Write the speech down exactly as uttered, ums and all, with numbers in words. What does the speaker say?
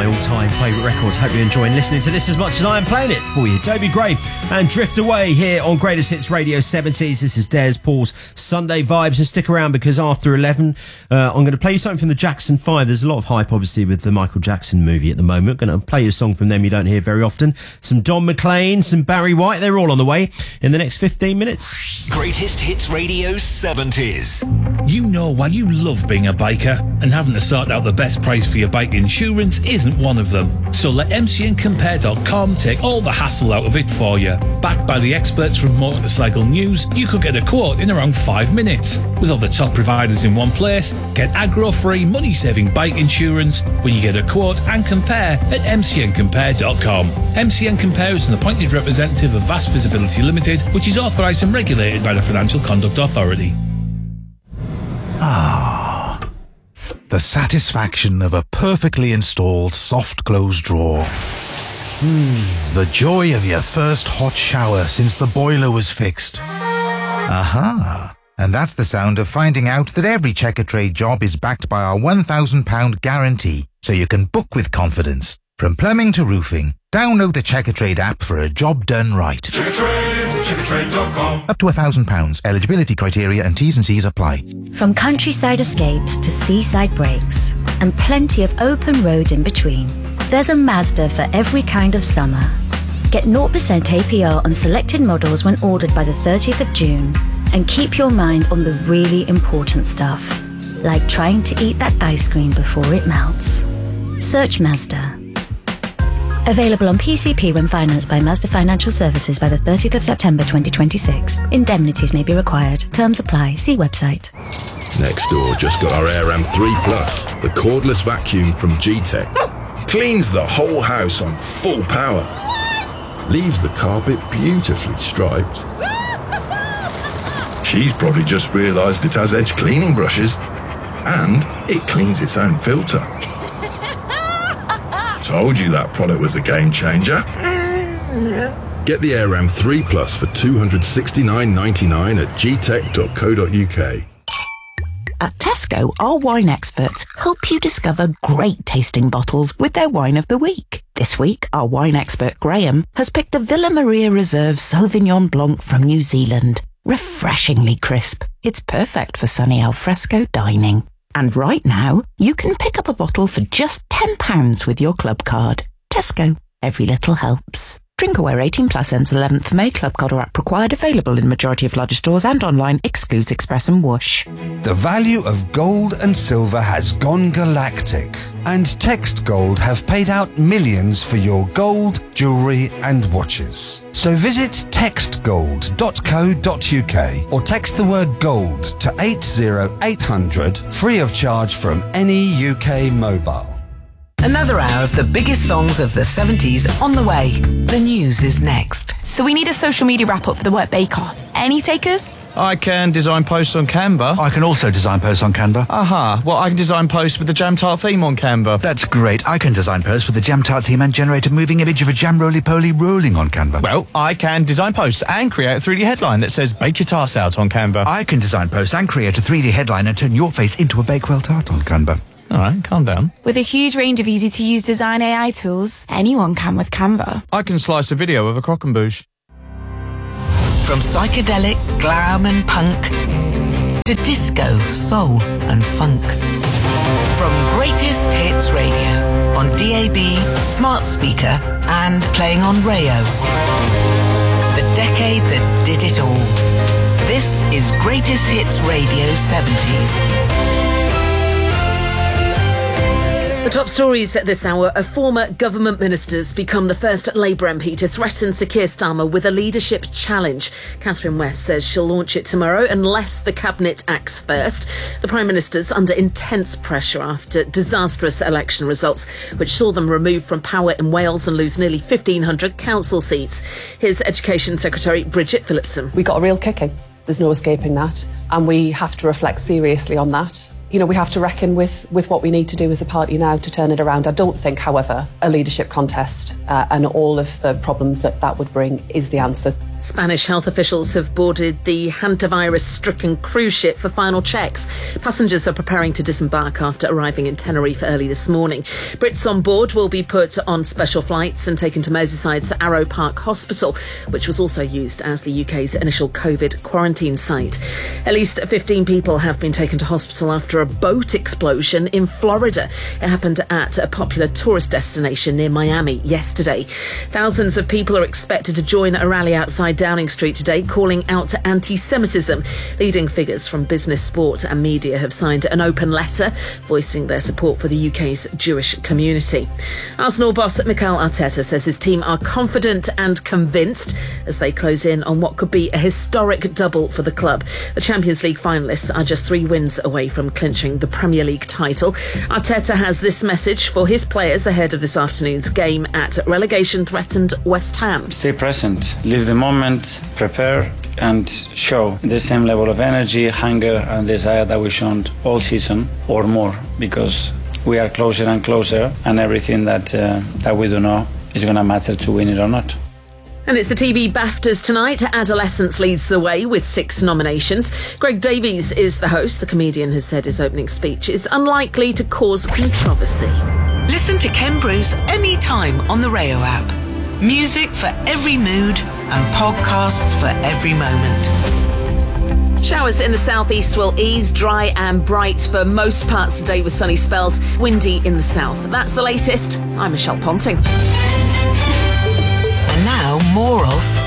all-time favourite records. Hope you're enjoying listening to this as much as I am playing it for you. Toby Gray and Drift Away here on Greatest Hits Radio seventies. This is Des Paul's Sunday Vibes, and stick around because after eleven uh, I'm going to play you something from the Jackson five. There's a lot of hype obviously with the Michael Jackson movie at the moment. Going to play you a song from them you don't hear very often. Some Don McLean, some Barry White. They're all on the way in the next fifteen minutes. Greatest Hits Radio seventies. You know why you love being a biker, and having to sort out the best price for your bike insurance isn't one of them. So let M C N Compare dot com take all the hassle out of it for you. Backed by the experts from Motorcycle News, you could get a quote in around five minutes. With all the top providers in one place, get aggro-free, money-saving bike insurance when you get a quote and compare at M C N Compare dot com. M C N Compare is an appointed representative of Vast Visibility Limited, which is authorised and regulated by the Financial Conduct Authority. Ah, the satisfaction of a perfectly installed soft close drawer. Hmm, the joy of your first hot shower since the boiler was fixed. Aha! And that's the sound of finding out that every Checkatrade job is backed by our one thousand pounds guarantee, so you can book with confidence. From plumbing to roofing, download the Checkatrade app for a job done right. Checkatrade, checkatrade dot com. Up to one thousand pounds. Eligibility criteria and T's and C's apply. From countryside escapes to seaside breaks, and plenty of open roads in between, there's a Mazda for every kind of summer. Get zero percent A P R on selected models when ordered by the thirtieth of June, and keep your mind on the really important stuff, like trying to eat that ice cream before it melts. Search Mazda. Available on P C P when financed by Mazda Financial Services by the thirtieth of September twenty twenty-six. Indemnities may be required. Terms apply. See website. Nextdoor just got our AirAm three Plus, the cordless vacuum from G-Tech. Cleans the whole house on full power. Leaves the carpet beautifully striped. She's probably just realised it has edge cleaning brushes. And it cleans its own filter. Told you that product was a game changer. Get the AirAm three Plus for two hundred sixty-nine pounds ninety-nine at g tech dot co dot u k. At Tesco, our wine experts help you discover great tasting bottles with their wine of the week. This week, our wine expert Graham has picked the Villa Maria Reserve Sauvignon Blanc from New Zealand. Refreshingly crisp. It's perfect for sunny alfresco dining. And right now, you can pick up a bottle for just ten pounds with your club card. Tesco. Every little helps. Drinkaware eighteen plus ends eleventh of May. Club card or app required. Available in majority of larger stores and online. Excludes Express and Whoosh. The value of gold and silver has gone galactic. And Text Gold have paid out millions for your gold, jewellery and watches. So visit text gold dot co dot u k or text the word gold to eight zero eight hundred free of charge from any U K mobile. Another hour of the biggest songs of the seventies on the way. The news is next. So we need a social media wrap-up for the Work Bake-Off. Any takers? I can design posts on Canva. I can also design posts on Canva. Aha, well, I can design posts with the Jam Tart theme on Canva. That's great. I can design posts with the Jam Tart theme and generate a moving image of a jam roly-poly rolling on Canva. Well, I can design posts and create a three D headline that says bake your tarts out on Canva. I can design posts and create a three D headline and turn your face into a Bakewell tart on Canva. All right, calm down. With a huge range of easy-to-use design A I tools, anyone can with Canva. I can slice a video of a croquembouche. From psychedelic, glam and punk to disco, soul and funk. From Greatest Hits Radio on D A B, smart speaker and playing on Rayo. The decade that did it all. This is Greatest Hits Radio seventies. The top stories at this hour: a former government ministers become the first Labour M P to threaten Sir Keir Starmer with a leadership challenge. Catherine West says she'll launch it tomorrow unless the Cabinet acts first. The Prime Minister's under intense pressure after disastrous election results, which saw them removed from power in Wales and lose nearly fifteen hundred council seats. Here's Education Secretary Bridget Phillipson. We got a real kicking. There's no escaping that. And we have to reflect seriously on that. You know, we have to reckon with, with what we need to do as a party now to turn it around. I don't think, however, a leadership contest uh, and all of the problems that that would bring is the answer. Spanish health officials have boarded the hantavirus-stricken cruise ship for final checks. Passengers are preparing to disembark after arriving in Tenerife early this morning. Brits on board will be put on special flights and taken to Merseyside's Arrow Park Hospital, which was also used as the U K's initial COVID quarantine site. At least fifteen people have been taken to hospital after a boat explosion in Florida. It happened at a popular tourist destination near Miami yesterday. Thousands of people are expected to join a rally outside Downing Street today, calling out to anti-Semitism. Leading figures from business, sport and media have signed an open letter voicing their support for the U K's Jewish community. Arsenal boss Mikel Arteta says his team are confident and convinced as they close in on what could be a historic double for the club. The Champions League finalists are just three wins away from clinching the Premier League title. Arteta has this message for his players ahead of this afternoon's game at relegation-threatened West Ham. Stay present, live the moment, prepare and show the same level of energy, hunger and desire that we've shown all season or more, because we are closer and closer and everything that uh, that we do know is going to matter to win it or not. And it's the T V BAFTAs tonight. Adolescence leads the way with six nominations. Greg Davies is the host. The comedian has said his opening speech is unlikely to cause controversy. Listen to Ken Bruce anytime on the Rayo app. Music for every mood and podcasts for every moment. Showers in the southeast will ease, dry and bright for most parts today with sunny spells, windy in the south. That's the latest. I'm Michelle Ponting. And now more of